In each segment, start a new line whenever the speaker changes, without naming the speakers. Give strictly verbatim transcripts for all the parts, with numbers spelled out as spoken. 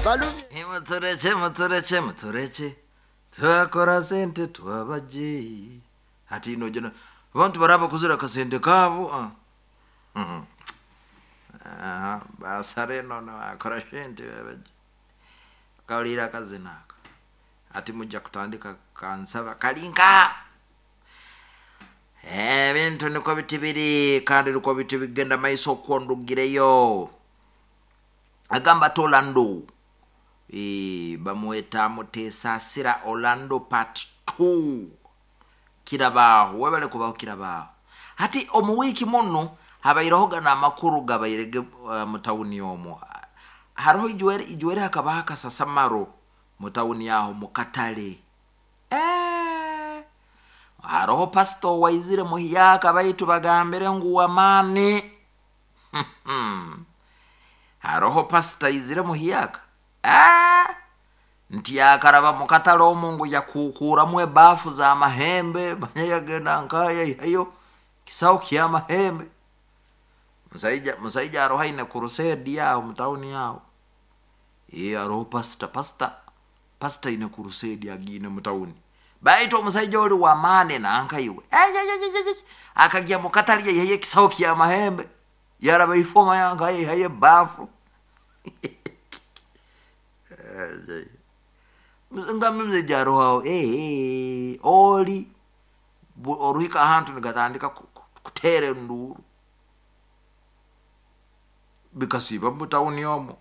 balumye mutureke mutureke mutureke twakora sente twabaje hati ino jana abantu baraba kuzira kasente kabo ah mhm ah basare no na akora sente babaje kaulira kazinaka ati mujja kutandika kansaba kalinka eh bintu niko bitibiri kandi niko bitibigenda maiso kwondugireyo agamba to Orlando e bamweta mutesa sira Orlando part two kirabaho webale kubaho kirabaho hati omuwiki muno habayirahoga na makuru gabayirege uh, mutawuni yomo hariho ijwere ijwere hakabaha kasasamaro mutawuni yaho mukatale eh hariho pastor waizire muhiyaka bayitu bagambere nguwa mani hariho pastor izire muhiyaka ah ntiyakaraba mukatale omungu yakukura mwe bafu za mahembe banyagenda nkaya hayo kisao kya mahembe musaija musaija aroha ina crusade yao mtauni yao eh aroho pastor pastor pastor ina crusade agine mtauni baito musaija oli wa mane na ankaiwe akagia mukatale yeye kisao kya mahembe yaraba ifoma yanga haye bafu ngamwe jaro hao eh oli oruhika hantu nigatandika kutere nduru bikasiba mutawuni yomo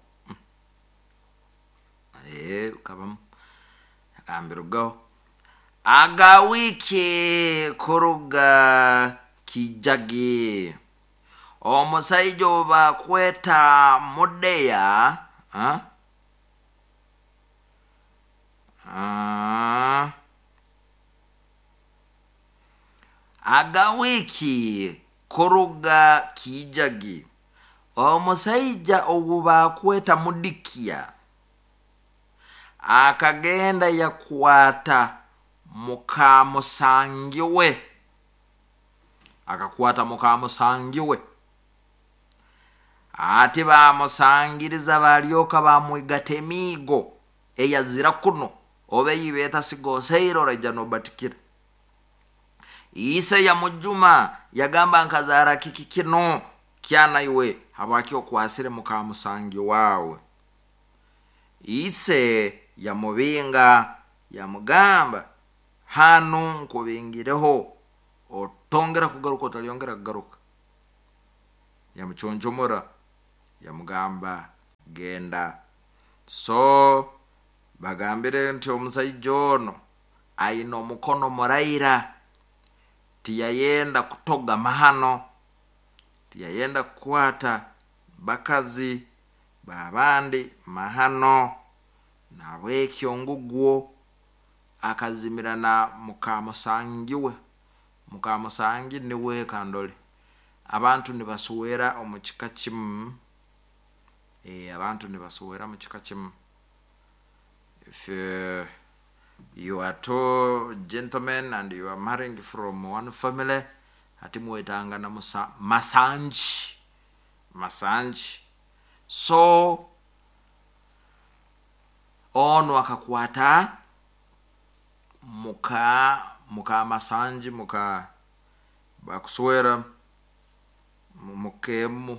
eh kabam akambirugo aga wiki kuruga kijagi omusaijo bakweta mudeya ha ah aga wiki kuruga kijagi omusaija oguba kweta mudikia akagenda yakwata mukamusangiwe akakwata mukamusangiwe ati bamusangiriza balyoka bamwigatemigo eyazira kuno obe yibeta sigoseiro rajano batikira Isa ya mujuma yagamba nkazara kikikino kyana iwe habakyo kwasire mukamusangi wawe ise ya mubinga ya mugamba hanu nkubingireho otongera kugaruka otaliyongera kugaruka ya muchonjomora ya mugamba genda so bagambire nti omusaijono aino mukono moraira tiyayenda kutoga mahano tiyayenda kukwata bakazi babandi mahano nawe kyongugwo akazimirana mukamusangiwe mukamusangi niwe kandole abantu nibasuwera omukika kimu eh abantu nibasuwera mu kika kimu if uh, you are two gentlemen and you are marrying from one family hatimuetanga na musa masanji masanji so ono akakwata muka muka masanji muka bakuswera mukemu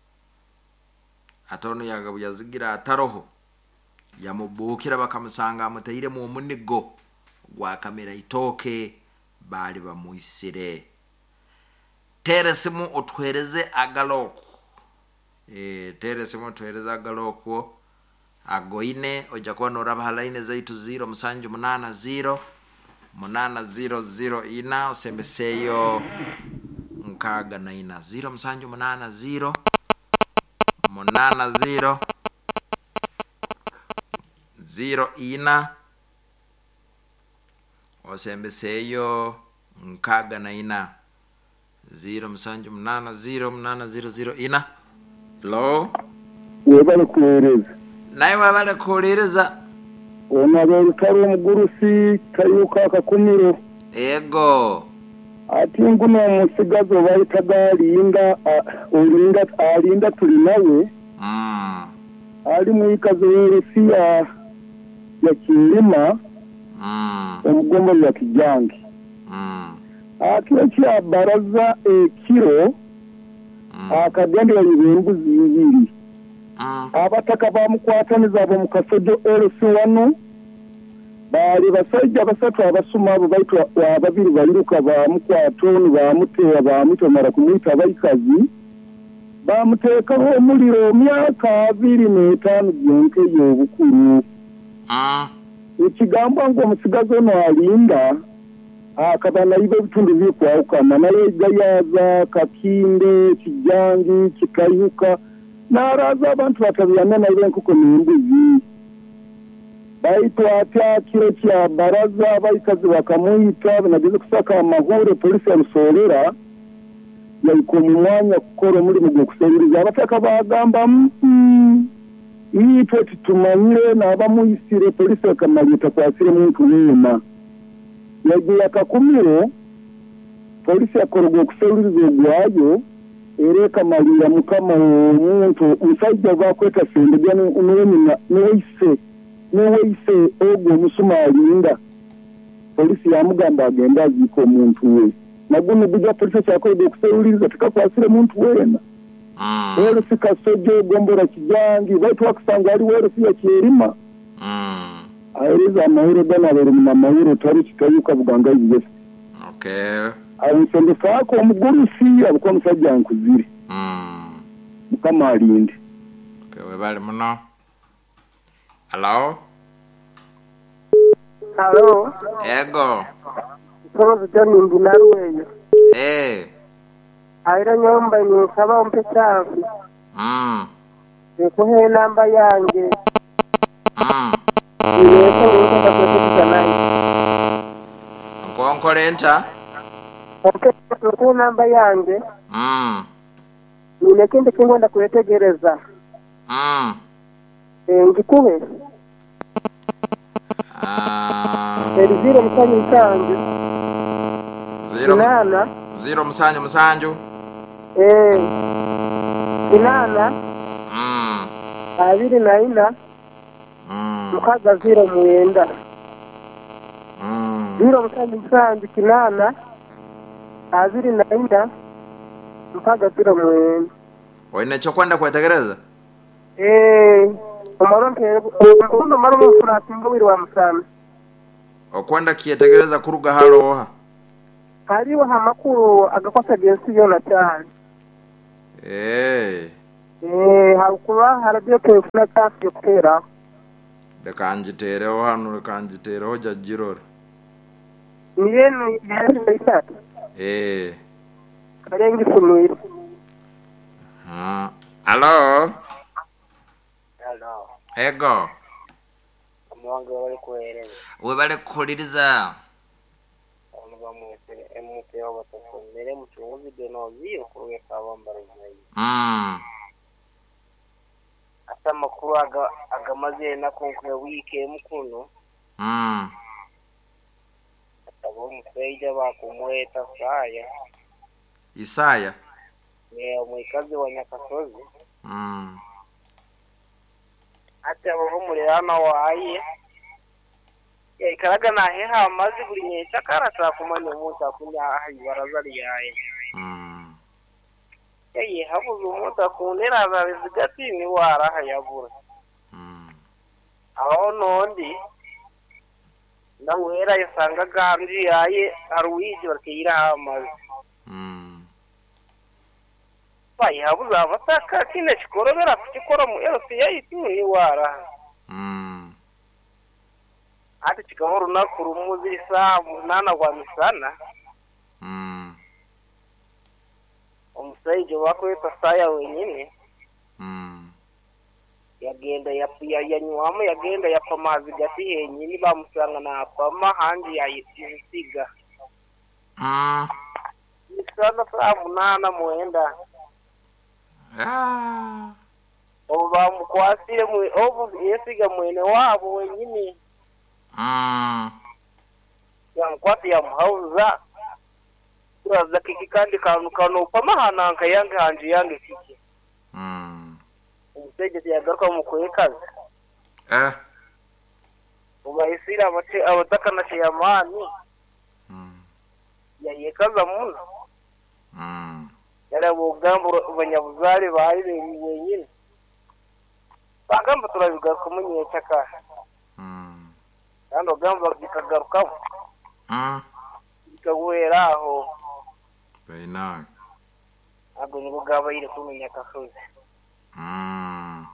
atono yagabu yazigira ataroho yamubukira bakamusanga mutayire mu munigo gwa kamera itoke bali bamuisire teresimu otwereze agaloko eh teresimu otwereze agaloko agoine ojakwa noraba halaine zaitu zero musanju munana zero munana zero zero ina osembeseyo nkaga na ina zero musanju munana zero munana zero zero ina osembeseyo nkaga na ina zero musanju munana zero munana zero zero ina hello
webale kuereza
naye wabale kuereza
onabere karo mugurusi kayuka kakumiro
ego
ati nguno musigazo bayitaga linda olinda alinda tuli nawe
mm
ali mwikazi w'Erusiya ya Kirima
Mm.
omugombo ya Kijange
Mm.
akiro kya baraza ekiro akagende y'ebintu zibiri
Mm.
abataka bamukwataniza abo mukasojo Elsi wano bali basajja basatu abasuma abo baitwa ababiri baliruka bamukwatoni bamuteya bamutomera kumwita abayikazi bamuteekaho omuliro myaka abiri n'etaano gyonke y'obukulu.
Mm.
Ekigambo ngo omusigazi ono alinda akaba nayiba ebitundu bikwawukana naye gayaza Kakinde Kijange Kikayuka n'araza abantu batabiyana nayiba enkoko n'embuzi baitwa atya kiro kya baraza abayikazi bakamuyita banageze kusaka amahoro polisi ya Rusorera yayiko mu mwanya kukora omulimo gw'okusabiriza abataka bagamba itwe tutumanyire n'abamuyisire polisi akamalita kwasire muntu wema yagiye akakumiro polisi yakoroga okusabiriza ogwayo era ekamalira mukama omuntu omusajja bakweta sendegya n'owemina n'oweise n'oweise ogwo omusuma alinda polisi yamugamba agenda aziika omuntu we naguno gujja polisi kyakoroga okusabiriza tekakwasire muntu wena.
Mm.
Elsi Kasojo Gombora Kijange baitu wakusanga ali Elsi ya Kirima.
Mm.
Airiza amahoro dana bari mu mahoro tari Kikayuka buganga yese.
Okay.
Ayisende fako omugurusi abukwa musajja nkuzire.
Mm.
Mukama alinde.
Okay, we bali muno. Hello?
Hello.
Ego.
Sono Johnny Mbinaruweyo.
Eh.
Aira nyomba ni saba umpe chafi.
Mm.
Nikuhe namba yange.
Mm.
Nileko nileko kakwete nayi.
Nkonko lenta?
Okay, nikuhe namba yange.
Mm.
Nilekinde kingwenda kuletegereza.
Mm.
Eh ngikuhe.
Ah.
Zero msanyu msanju.
Zero.
Kinana.
Zero msanyu msanju.
Eh. Kinana.
Mm.
Abiri na ina.
Mm.
Mukaga zero mwenda.
Mm.
Zero msanyu msanju kinana. Abiri na ina. Mukaga zero mwenda.
Oine chokwenda kwetegereza?
Eh. Omaronke uno maromo furati ngwiri wa musana.
Okwenda kietegereza kuruga haloha.
Hariho hamakuru agakosa gensi yona cyane.
Eh.
Eh hakuba harabyo telefone tafi yokera.
Dekanjitereho hano dekanjitereho jajirora.
Niyenu yari isatu.
Eh.
Karengi funuyiro.
Ah. Hello.
Hello.
Ego.
Mwange wali kueleza.
We bale kuliriza.
Omuba mwese emuke obatofondere muchunguzi deno zio kuruge kabambara nayi.
Mm.
Ata makuru aga agamaze na konkwe wike mukuno.
Mm.
Abo mpeja bakumweta saya.
Isaya.
Ne omwikazi wa Nyakasozi.
Mm.
Ate abo mulirana waye. Ya ikaraga na heha amazi buri nyesha karata kumanya umuntu akunya ahi barazari yaye.
Mm.
Yaye habuze umuntu akunera zabizigati ni wara hayabura.
Mm.
Aho nondi ndawera yasanga gandi yaye aruwiji bakira amazi.
Mm.
Pai habuze abataka kine kikorobera kukikora mu Elsi yayitu ni wara.
Mm.
Ati kikahoro nakuru muzi saa munana kwa misana.
Mm.
Omusaije wakweta saya wenyine.
Mm.
Yagenda yapia yanywamo yagenda yapamazi gati henyini bamusanga na pama handi yayisiga.
Mm.
Misana saa munana muenda.
Ah.
Oba mukwasire mu obu yesiga mwene wabo wenyine.
Mm.
Yankwati ya muhauza. Kuraza kiki kandi kanu kanu pamahana anka yange hanje yange kiki.
Mm.
umutegetsi yagaruka mu kwekaza
eh
ubayisira abate abatakana cyamani
mm
yayekaza muno
mm
yara bugambo abanyabuzari bari benyine bagamba turabigaruka munye cyaka
mm
kandi ogamba bikagaruka
mm
bikaguhera aho
bena
ago ni bugaba ire kumenya kasoze
mm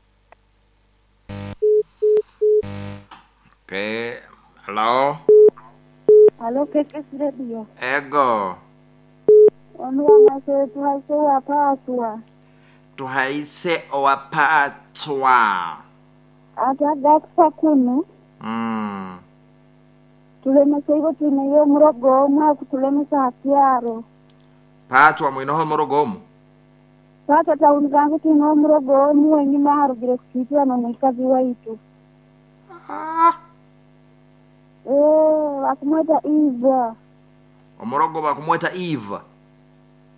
okay hello
Halo Kekes Radio.
ego
Onu wamase tuhase wapatwa.
tuhaise owapatwa
Ata gatsa kunu.
mm
Tulemese ibo tuneyo murogo mwa kutulemesa hatiaro.
patwa mwinoho murogomu
Sasa taunigangu tuno murogo mwe nyuma harugire kukitua na mwikazi waitu.
ah
Eh, wakumweta Eva.
omurogo bakumweta Eva